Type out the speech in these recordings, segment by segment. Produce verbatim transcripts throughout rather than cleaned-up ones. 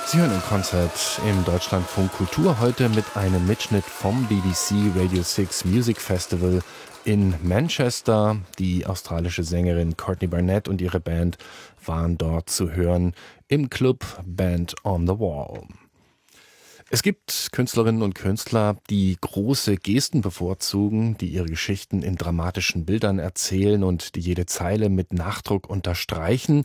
Sie hören ein Konzert im Deutschlandfunk Kultur heute mit einem Mitschnitt vom B B C Radio six Music Festival in Manchester. Die australische Sängerin Courtney Barnett und ihre Band waren dort zu hören im Club Band on the Wall. Es gibt Künstlerinnen und Künstler, die große Gesten bevorzugen, die ihre Geschichten in dramatischen Bildern erzählen und die jede Zeile mit Nachdruck unterstreichen.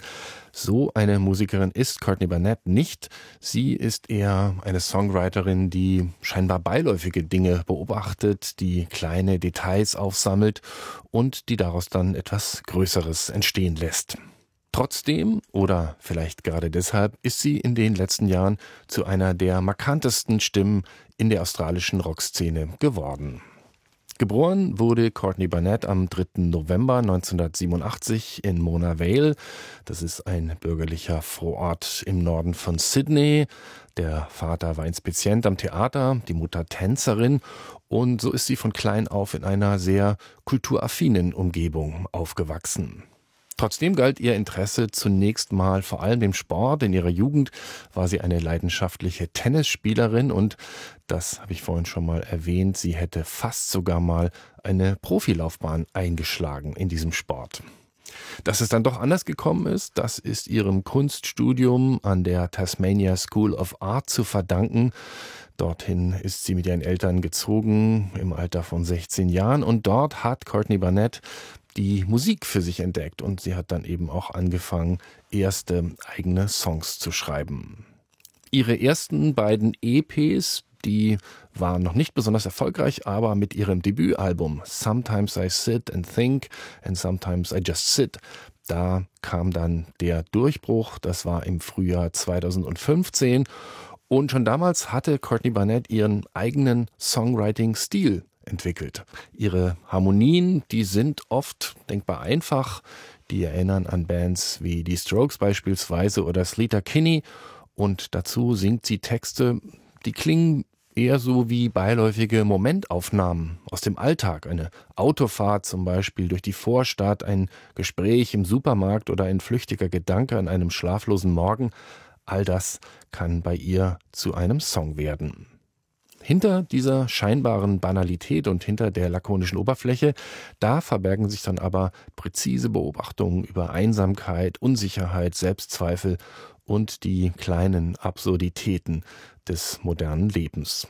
So eine Musikerin ist Courtney Barnett nicht. Sie ist eher eine Songwriterin, die scheinbar beiläufige Dinge beobachtet, die kleine Details aufsammelt und die daraus dann etwas Größeres entstehen lässt. Trotzdem, oder vielleicht gerade deshalb, ist sie in den letzten Jahren zu einer der markantesten Stimmen in der australischen Rockszene geworden. Geboren wurde Courtney Barnett am dritten November neunzehnhundertsiebenundachtzig in Mona Vale. Das ist ein bürgerlicher Vorort im Norden von Sydney. Der Vater war Inspizient am Theater, die Mutter Tänzerin. Und so ist sie von klein auf in einer sehr kulturaffinen Umgebung aufgewachsen. Trotzdem galt ihr Interesse zunächst mal vor allem dem Sport. In ihrer Jugend war sie eine leidenschaftliche Tennisspielerin und, das habe ich vorhin schon mal erwähnt, sie hätte fast sogar mal eine Profilaufbahn eingeschlagen in diesem Sport. Dass es dann doch anders gekommen ist, das ist ihrem Kunststudium an der Tasmania School of Art zu verdanken. Dorthin ist sie mit ihren Eltern gezogen im Alter von sechzehn Jahren und dort hat Courtney Barnett die Musik für sich entdeckt und sie hat dann eben auch angefangen, erste eigene Songs zu schreiben. Ihre ersten beiden E Ps, die waren noch nicht besonders erfolgreich, aber mit ihrem Debütalbum Sometimes I Sit and Think and Sometimes I Just Sit, da kam dann der Durchbruch. Das war im Frühjahr zweitausendfünfzehn und schon damals hatte Courtney Barnett ihren eigenen Songwriting-Stil entwickelt. Ihre Harmonien, die sind oft denkbar einfach. Die erinnern an Bands wie die Strokes beispielsweise oder Sleater Kinney. Und dazu singt sie Texte, die klingen eher so wie beiläufige Momentaufnahmen aus dem Alltag. Eine Autofahrt zum Beispiel durch die Vorstadt, ein Gespräch im Supermarkt oder ein flüchtiger Gedanke an einem schlaflosen Morgen. All das kann bei ihr zu einem Song werden. Hinter dieser scheinbaren Banalität und hinter der lakonischen Oberfläche, da verbergen sich dann aber präzise Beobachtungen über Einsamkeit, Unsicherheit, Selbstzweifel und die kleinen Absurditäten des modernen Lebens.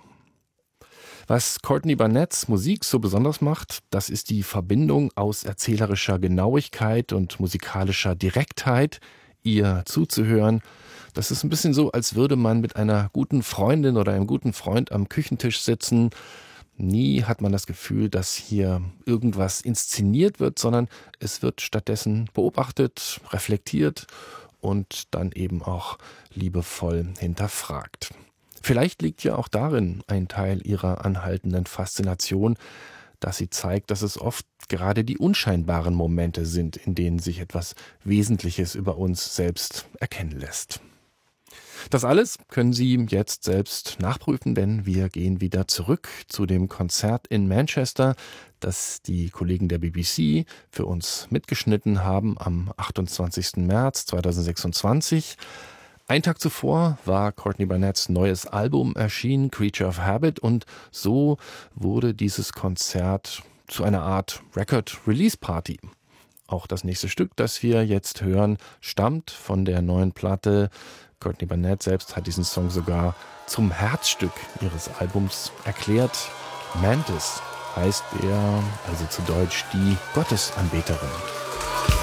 Was Courtney Barnetts Musik so besonders macht, das ist die Verbindung aus erzählerischer Genauigkeit und musikalischer Direktheit. Ihr zuzuhören, das ist ein bisschen so, als würde man mit einer guten Freundin oder einem guten Freund am Küchentisch sitzen. Nie hat man das Gefühl, dass hier irgendwas inszeniert wird, sondern es wird stattdessen beobachtet, reflektiert und dann eben auch liebevoll hinterfragt. Vielleicht liegt ja auch darin ein Teil ihrer anhaltenden Faszination, dass sie zeigt, dass es oft gerade die unscheinbaren Momente sind, in denen sich etwas Wesentliches über uns selbst erkennen lässt. Das alles können Sie jetzt selbst nachprüfen, denn wir gehen wieder zurück zu dem Konzert in Manchester, das die Kollegen der B B C für uns mitgeschnitten haben am achtundzwanzigsten März zweitausendsechsundzwanzig. Ein Tag zuvor war Courtney Barnetts neues Album erschienen, Creature of Habit, und so wurde dieses Konzert zu einer Art Record-Release-Party. Auch das nächste Stück, das wir jetzt hören, stammt von der neuen Platte. Courtney Barnett selbst hat diesen Song sogar zum Herzstück ihres Albums erklärt. Mantis heißt er, also zu Deutsch die Gottesanbeterin.